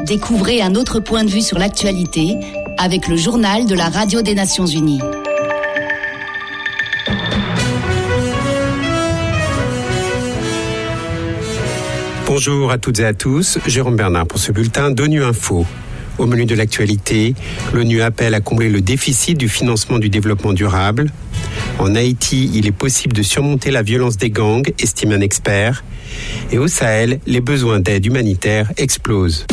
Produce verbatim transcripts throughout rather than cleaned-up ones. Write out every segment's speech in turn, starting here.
Découvrez un autre point de vue sur l'actualité avec le journal de la Radio des Nations Unies. Bonjour à toutes et à tous, Jérôme Bernard pour ce bulletin d'ONU Info. Au menu de l'actualité, l'ONU appelle à combler le déficit du financement du développement durable. En Haïti, il est possible de surmonter la violence des gangs, estime un expert. Et au Sahel, les besoins d'aide humanitaire explosent.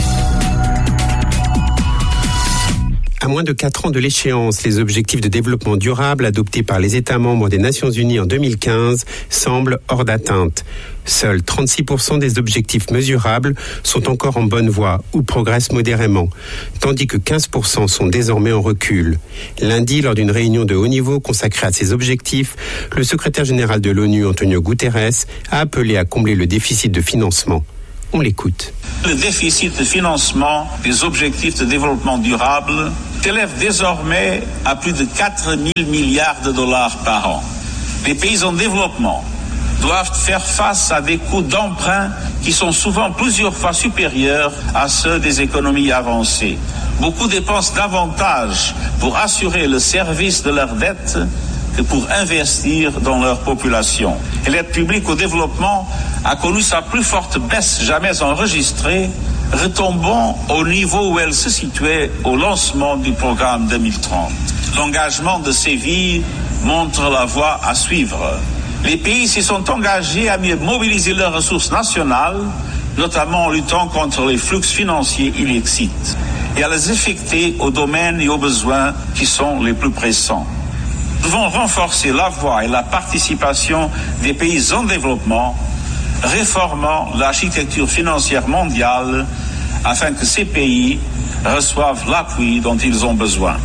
À moins de quatre ans de l'échéance, les objectifs de développement durable adoptés par les États membres des Nations Unies en deux mille quinze semblent hors d'atteinte. Seuls trente-six pour cent des objectifs mesurables sont encore en bonne voie ou progressent modérément, tandis que quinze pour cent sont désormais en recul. Lundi, lors d'une réunion de haut niveau consacrée à ces objectifs, le secrétaire général de l'ONU, Antonio Guterres, a appelé à combler le déficit de financement. On l'écoute. Le déficit de financement des objectifs de développement durable s'élève désormais à plus de quatre mille milliards de dollars par an. Les pays en développement doivent faire face à des coûts d'emprunt qui sont souvent plusieurs fois supérieurs à ceux des économies avancées. Beaucoup dépensent davantage pour assurer le service de leurs dettes que pour investir dans leur population. Et l'aide publique au développement a connu sa plus forte baisse jamais enregistrée, retombant au niveau où elle se situait au lancement du programme deux mille trente. L'engagement de Séville montre la voie à suivre. Les pays s'y sont engagés à mieux mobiliser leurs ressources nationales, notamment en luttant contre les flux financiers illicites, et à les affecter aux domaines et aux besoins qui sont les plus pressants. Nous devons renforcer la voix et la participation des pays en développement, réformant l'architecture financière mondiale afin que ces pays reçoivent l'appui dont ils ont besoin.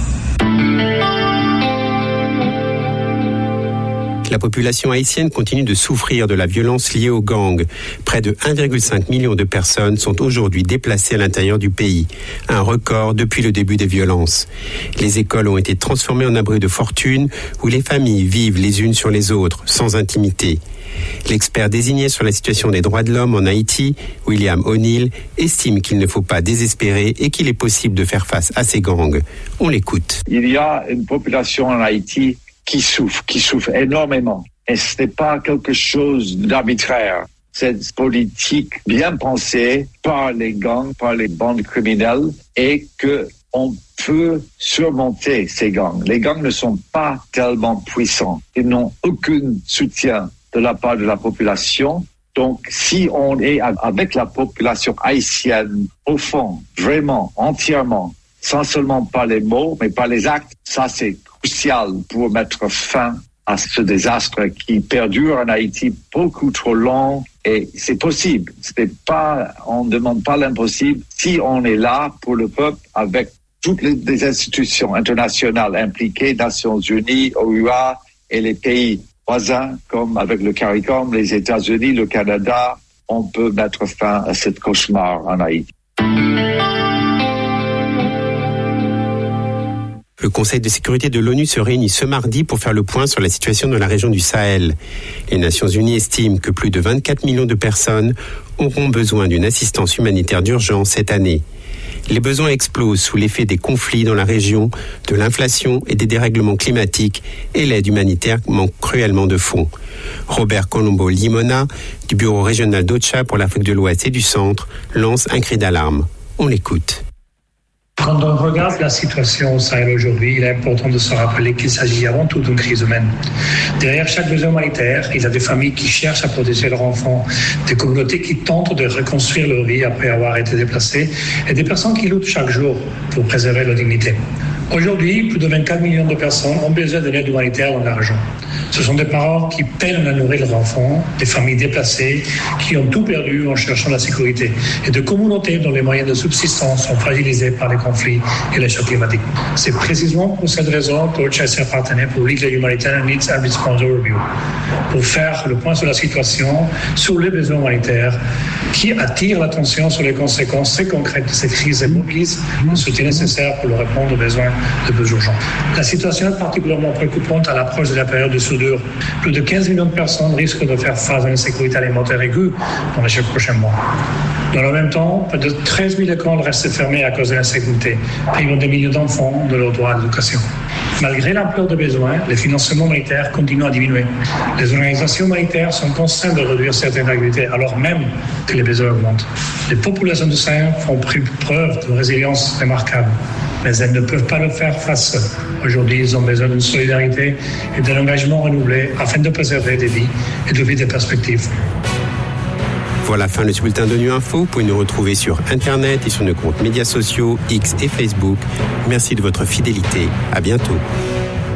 La population haïtienne continue de souffrir de la violence liée aux gangs. Près de un virgule cinq million de personnes sont aujourd'hui déplacées à l'intérieur du pays, un record depuis le début des violences. Les écoles ont été transformées en abris de fortune où les familles vivent les unes sur les autres, sans intimité. L'expert désigné sur la situation des droits de l'homme en Haïti, William O'Neill, estime qu'il ne faut pas désespérer et qu'il est possible de faire face à ces gangs. On l'écoute. Il y a une population en Haïti qui souffre, qui souffre énormément. Et ce n'est pas quelque chose d'arbitraire. C'est une politique bien pensée par les gangs, par les bandes criminelles, et qu'on peut surmonter ces gangs. Les gangs ne sont pas tellement puissants. Ils n'ont aucun soutien de la part de la population. Donc, si on est avec la population haïtienne, au fond, vraiment, entièrement, sans seulement par les mots, mais par les actes, ça c'est crucial pour mettre fin à ce désastre qui perdure en Haïti beaucoup trop long. Et c'est possible. C'est pas, on ne demande pas l'impossible. Si on est là pour le peuple avec toutes les, les institutions internationales impliquées, Nations Unies, O U A et les pays voisins, comme avec le CARICOM, les États-Unis, le Canada, on peut mettre fin à ce cauchemar en Haïti. Le Conseil de sécurité de l'ONU se réunit ce mardi pour faire le point sur la situation dans la région du Sahel. Les Nations Unies estiment que plus de vingt-quatre millions de personnes auront besoin d'une assistance humanitaire d'urgence cette année. Les besoins explosent sous l'effet des conflits dans la région, de l'inflation et des dérèglements climatiques, et l'aide humanitaire manque cruellement de fonds. Robert Colombo Limona, du Bureau régional d'Ocha pour l'Afrique de l'Ouest et du Centre, lance un cri d'alarme. On l'écoute. Quand on regarde la situation au Sahel aujourd'hui, il est important de se rappeler qu'il s'agit avant tout d'une crise humaine. Derrière chaque besoin humanitaire, il y a des familles qui cherchent à protéger leurs enfants, des communautés qui tentent de reconstruire leur vie après avoir été déplacées, et des personnes qui luttent chaque jour pour préserver leur dignité. Aujourd'hui, plus de vingt-quatre millions de personnes ont besoin de l'aide humanitaire dans la région. Ce sont des parents qui peinent à nourrir leurs enfants, des familles déplacées qui ont tout perdu en cherchant la sécurité, et de communautés dont les moyens de subsistance sont fragilisés par les conflits et les chocs climatiques. C'est précisément pour cette raison que O C H A et ses partenaires publient la Humanitarian Needs and Response Overview, pour faire le point sur la situation, sur les besoins humanitaires, qui attirent l'attention sur les conséquences très concrètes de cette crise et mobilisent le soutien nécessaire pour leur répondre aux besoins les plus urgents. La situation est particulièrement préoccupante à l'approche de la période de soudure. Plus de quinze millions de personnes risquent de faire face à une insécurité alimentaire aiguë dans les prochains mois. Dans le même temps, près de treize mille écoles restent fermées à cause de l'insécurité, privant des millions d'enfants de leur droit à l'éducation. Malgré l'ampleur des besoins, les financements humanitaires continuent à diminuer. Les organisations humanitaires sont contraintes de réduire certaines activités alors même que les besoins augmentent. Les populations du Sahel font preuve de résilience remarquable, mais elles ne peuvent pas le faire face seules. Aujourd'hui, ils ont besoin d'une solidarité et d'un engagement renouvelé afin de préserver des vies et de vivre des perspectives. Voilà la fin de ce bulletin de Nu Info. Vous pouvez nous retrouver sur Internet et sur nos comptes médias sociaux, X et Facebook. Merci de votre fidélité. À bientôt.